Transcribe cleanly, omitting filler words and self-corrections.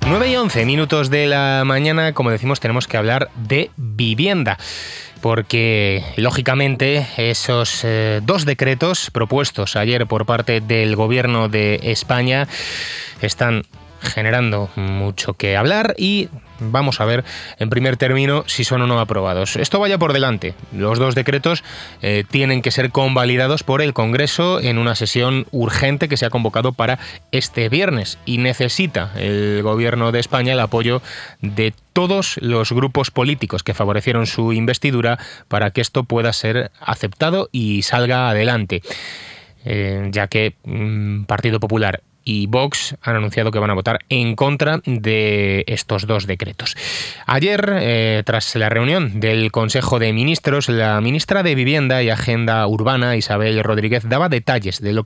9:11 de la mañana, como decimos, tenemos que hablar de vivienda. Porque, lógicamente, esos dos decretos propuestos ayer por parte del Gobierno de España están generando mucho que hablar y vamos a ver en primer término si son o no aprobados. Esto vaya por delante. Los dos decretos tienen que ser convalidados por el Congreso en una sesión urgente que se ha convocado para este viernes y necesita el Gobierno de España el apoyo de todos los grupos políticos que favorecieron su investidura para que esto pueda ser aceptado y salga adelante, ya que Partido Popular y Vox han anunciado que van a votar en contra de estos dos decretos. Ayer, tras la reunión del Consejo de Ministros, la ministra de Vivienda y Agenda Urbana, Isabel Rodríguez, daba detalles de lo